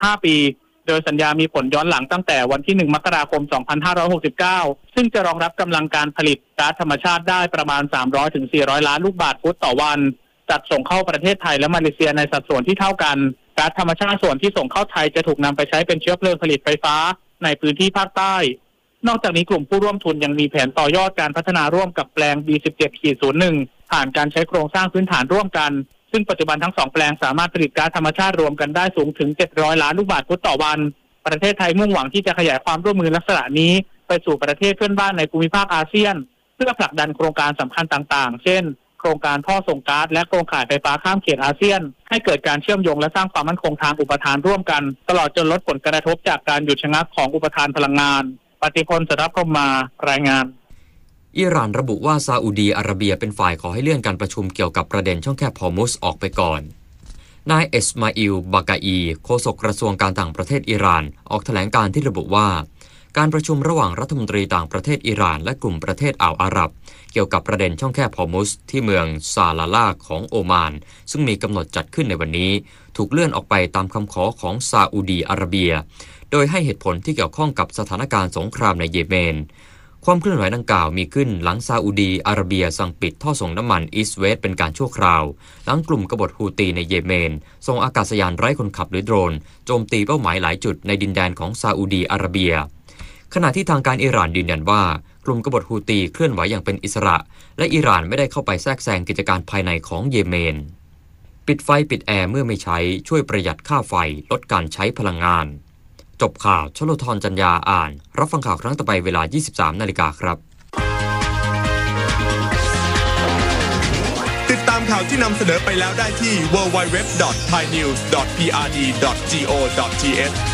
15 ปีโดยสัญญามีผลย้อนหลังตั้งแต่วันที่ 1 มกราคม 2569 ซึ่งจะรองรับกำลังการผลิตก๊าซธรรมชาติได้ประมาณ 300-400 ล้านลูกบาศก์ฟุตต่อวันจัดส่งเข้าประเทศไทยและมาเลเซียในสัดส่วนที่เท่ากันก๊าซธรรมชาติส่วนที่ส่งเข้าไทยจะถูกนำไปใช้เป็นเชื้อเพลิงผลิตไฟฟ้าในพื้นที่ภาคใต้นอกจากนี้กลุ่มผู้ร่วมทุนยังมีแผนต่อยอดการพัฒนาร่วมกับแปลง B17-01 ผ่านการใช้โครงสร้างพื้นฐานร่วมกันซึ่งปัจจุบันทั้ง2แปลงสามารถผลิตก๊าซธรรมชาติรวมกันได้สูงถึง700ล้านลูกบาศก์ฟุตต่อวันประเทศไทยมุ่งหวังที่จะขยายความร่วมมือลักษณะนี้ไปสู่ประเทศเพื่อนบ้านในภูมิภาคอาเซียนเพื่อผลักดันโครงการสำคัญต่างๆเช่นโครงการท่อส่งก๊าซและโครงข่ายไฟฟ้าข้ามเขตอาเซียนให้เกิดการเชื่อมโยงและสร้างความมั่นคงทางอุปทานร่วมกันตลอดจนลดผลกระทบจากการหยุดชะงักของอุปทานพลังงานปฏิพล สรัพพรหมารายงานอิหร่านระบุว่าซาอุดีอาระเบียเป็นฝ่ายขอให้เลื่อนการประชุมเกี่ยวกับประเด็นช่องแคบฮอร์มุซออกไปก่อนนายเอสมาอิล บากาอีโฆษกกระทรวงการต่างประเทศอิหร่านออกแถลงการที่ระบุว่าการประชุมระหว่างรัฐมนตรีต่างประเทศอิหร่านและกลุ่มประเทศอ่าวอาหรับเกี่ยวกับประเด็นช่องแคบฮอร์มุซที่เมืองซาลาลาของโอมานซึ่งมีกำหนดจัดขึ้นในวันนี้ถูกเลื่อนออกไปตามคำขอของซาอุดีอาระเบียโดยให้เหตุผลที่เกี่ยวข้องกับสถานการณ์สงครามในเยเมนความเคลื่อนไหวดังกล่าวมีขึ้นหลังซาอุดีอาระเบียสั่งปิดท่อส่งน้ำมันอีสต์เวสต์เป็นการชั่วคราวหลังกลุ่มกบฏฮูตีในเยเมนส่งอากาศยานไร้คนขับหรือโดรนโจมตีเป้าหมายหลายจุดในดินแดนของซาอุดีอาระเบียขณะที่ทางการอิหร่านยืนยันว่ากลุ่มกบฏฮูตีเคลื่อนไหวอย่างเป็นอิสระและอิหร่านไม่ได้เข้าไปแทรกแซงกิจการภายในของเยเมนปิดไฟปิดแอร์เมื่อไม่ใช้ช่วยประหยัดค่าไฟลดการใช้พลังงานจบข่าวชโลธรจันยาอ่านรับฟังข่าวครั้งต่อไปเวลา 23:00 น.ครับติดตามข่าวที่นำเสนอไปแล้วได้ที่ www.thainews.prd.go.th